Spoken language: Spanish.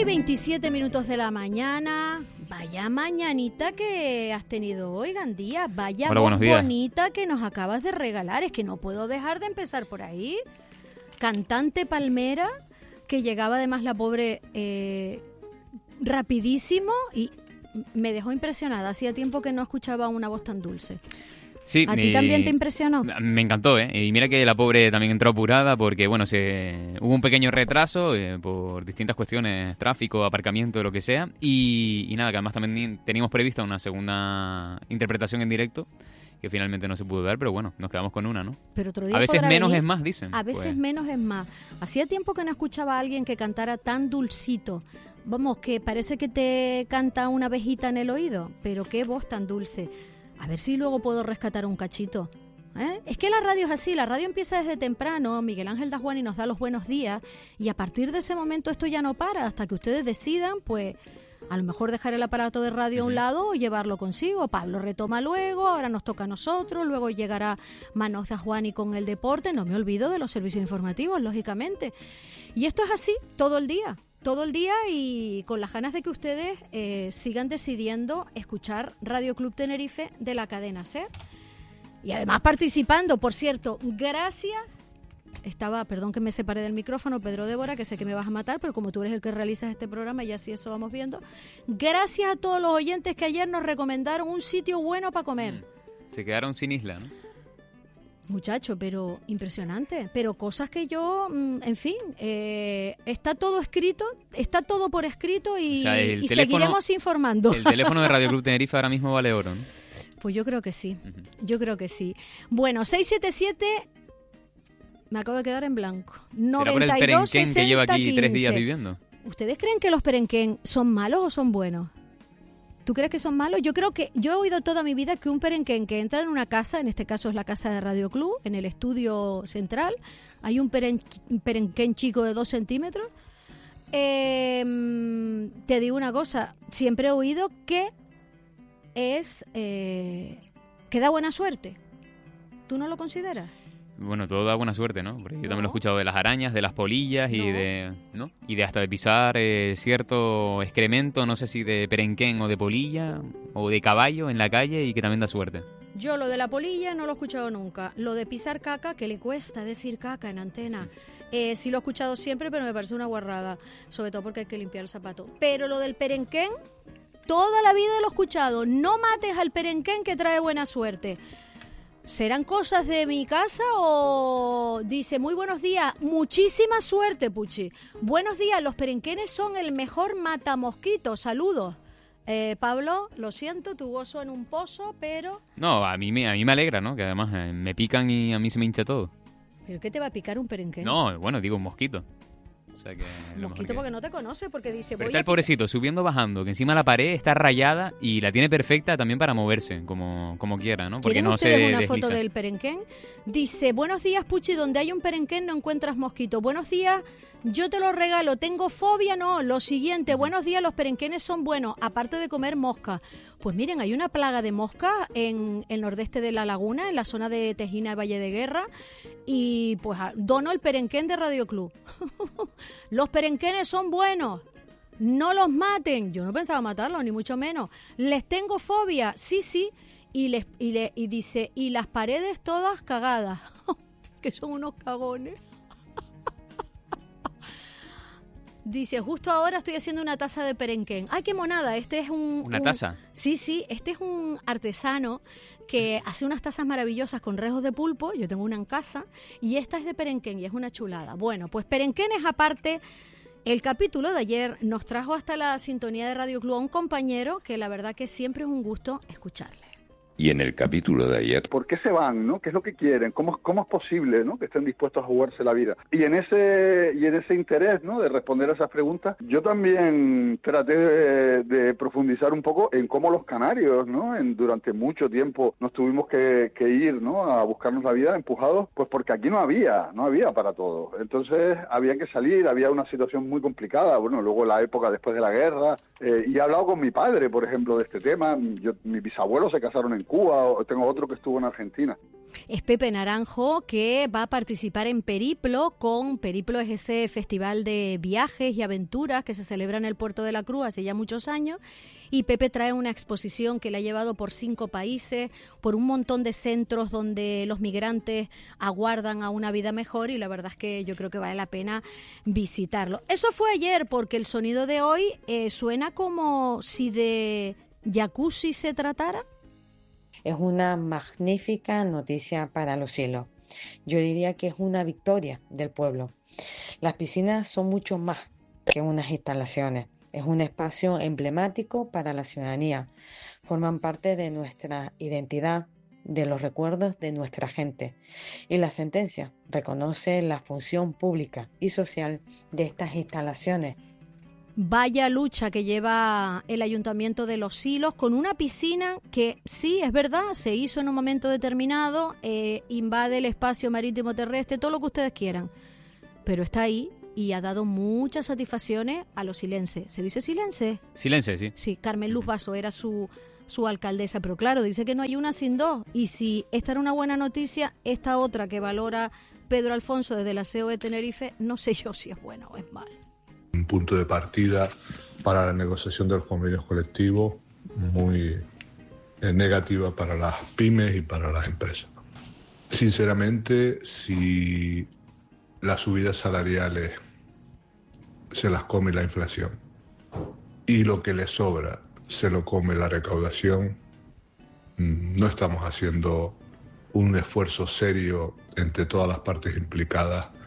1:27 de la mañana. Vaya mañanita que has tenido hoy, Gandía. Vaya voz bonita que nos acabas de regalar. Es que no puedo dejar de empezar por ahí. Cantante palmera, que llegaba además la pobre rapidísimo y me dejó impresionada. Hacía tiempo que no escuchaba una voz tan dulce. Sí, ¿A ti también te impresionó? Me encantó, ¿eh? Y mira que la pobre también entró apurada porque, bueno, hubo un pequeño retraso por distintas cuestiones, tráfico, aparcamiento, lo que sea. Y nada, que además también teníamos prevista una segunda interpretación en directo que finalmente no se pudo dar, pero bueno, nos quedamos con una, ¿no? Pero otro día a veces menos venir, es más, dicen. A veces menos es más. Hacía tiempo que no escuchaba a alguien que cantara tan dulcito. Vamos, que parece que te canta una abejita en el oído, pero qué voz tan dulce. A ver si luego puedo rescatar un cachito. Es que la radio es así, la radio empieza desde temprano, Miguel Ángel Dasguani nos da los buenos días y a partir de ese momento esto ya no para, hasta que ustedes decidan, pues a lo mejor dejar el aparato de radio a un lado o llevarlo consigo. Pablo retoma luego, ahora nos toca a nosotros, luego llegará Manos Dasguani con el deporte, no me olvido de los servicios informativos, lógicamente. Y esto es así todo el día y con las ganas de que ustedes sigan decidiendo escuchar Radio Club Tenerife de la cadena SER. Y además participando, por cierto, gracias. Perdón que me separé del micrófono, Pedro Débora, que sé que me vas a matar, pero como tú eres el que realizas este programa y así eso vamos viendo. Gracias a todos los oyentes que ayer nos recomendaron un sitio bueno para comer. Se quedaron sin isla, ¿no? Muchacho, pero impresionante, pero cosas que yo, en fin, está todo escrito, está todo por escrito y, o sea, y seguiremos informando. El teléfono de Radio Club Tenerife ahora mismo vale oro, ¿no? Pues yo creo que sí, yo creo que sí. Bueno, 677, me acabo de quedar en blanco. 92, ¿será por el perenquén 60, que lleva aquí 15. 3 días viviendo? ¿Ustedes creen que los perenquén son malos o son buenos? ¿Tú crees que son malos? Yo creo que yo he oído toda mi vida que un perenquén que entra en una casa, en este caso es la casa de Radio Club, en el estudio central, hay un perenquén chico de 2 centímetros. Te digo una cosa, siempre he oído que que da buena suerte. ¿Tú no lo consideras? Bueno, todo da buena suerte, ¿no? Porque yo también lo he escuchado de las arañas, de las polillas y de hasta de pisar cierto excremento, no sé si de perenquén o de polilla o de caballo en la calle y que también da suerte. Yo lo de la polilla no lo he escuchado nunca. Lo de pisar caca, que le cuesta decir caca en antena. Sí lo he escuchado siempre, pero me parece una guarrada, sobre todo porque hay que limpiar el zapato. Pero lo del perenquén, toda la vida lo he escuchado. No mates al perenquén que trae buena suerte. ¿Serán cosas de mi casa o...? Dice, muy buenos días, muchísima suerte, Puchi. Buenos días, los perenquenes son el mejor matamosquitos, saludos. Pablo, lo siento, tu gozo en un pozo, pero... No, a mí me alegra, ¿no? Que además me pican y a mí se me hincha todo. ¿Pero qué te va a picar un perenquén? No, bueno, digo un mosquito. O sea que mosquito porque no te conoce, porque dice... Pero está el pobrecito subiendo, bajando, que encima la pared está rayada y la tiene perfecta también para moverse, como quiera, ¿no? Porque no se desliza. Una foto del perenquén. Dice, buenos días, Puchi, donde hay un perenquén no encuentras mosquito. Buenos días, yo te lo regalo, tengo fobia, no. Lo siguiente, buenos días, los perenquenes son buenos, aparte de comer mosca. Pues miren, hay una plaga de moscas en el nordeste de la laguna, en la zona de Tejina y Valle de Guerra, y pues dono el perenquén de Radio Club. Los perenquenes son buenos, no los maten. Yo no pensaba matarlos, ni mucho menos. Les tengo fobia, sí, y dice, y las paredes todas cagadas, que son unos cagones. Dice, justo ahora estoy haciendo una taza de perenquén. ¡Ay, qué monada! Este es ¿Una taza? Sí, este es un artesano que hace unas tazas maravillosas con rejos de pulpo. Yo tengo una en casa y esta es de perenquén y es una chulada. Bueno, pues perenquénes aparte, el capítulo de ayer nos trajo hasta la sintonía de Radio Club a un compañero que la verdad que siempre es un gusto escucharle. Y en el capítulo de ayer... ¿Por qué se van, no? ¿Qué es lo que quieren? ¿Cómo es posible, no? Que estén dispuestos a jugarse la vida. Y en ese interés, ¿no? De responder a esas preguntas, yo también traté de profundizar un poco en cómo los canarios, ¿no? Durante mucho tiempo nos tuvimos que ir, ¿no? A buscarnos la vida empujados, pues porque aquí no había para todo. Entonces había que salir, había una situación muy complicada. Bueno, luego la época después de la guerra. Y he hablado con mi padre, por ejemplo, de este tema. Mis bisabuelos se casaron en Cuba, o tengo otro que estuvo en Argentina. Es Pepe Naranjo, que va a participar en Periplo. Periplo es ese festival de viajes y aventuras que se celebra en el Puerto de la Cruz hace ya muchos años. Y Pepe trae una exposición que la ha llevado por 5 países, por un montón de centros donde los migrantes aguardan a una vida mejor, y la verdad es que yo creo que vale la pena visitarlo. Eso fue ayer, porque el sonido de hoy suena como si de jacuzzi se tratara. Es una magnífica noticia para Los Silos. Yo diría que es una victoria del pueblo. Las piscinas son mucho más que unas instalaciones. Es un espacio emblemático para la ciudadanía. Forman parte de nuestra identidad, de los recuerdos de nuestra gente. Y la sentencia reconoce la función pública y social de estas instalaciones. Vaya lucha que lleva el Ayuntamiento de Los Silos con una piscina que sí, es verdad, se hizo en un momento determinado, invade el espacio marítimo terrestre, todo lo que ustedes quieran, pero está ahí y ha dado muchas satisfacciones a los silenses. ¿Se dice silense? Silense, sí. Sí, Carmen Luz Basso era su alcaldesa, pero claro, dice que no hay una sin dos, y si esta era una buena noticia, esta otra que valora Pedro Alfonso desde la CEO de Tenerife, no sé yo si es buena o es mala. Un punto de partida para la negociación de los convenios colectivos muy negativa para las pymes y para las empresas. Sinceramente, si las subidas salariales se las come la inflación y lo que les sobra se lo come la recaudación, no estamos haciendo un esfuerzo serio entre todas las partes implicadas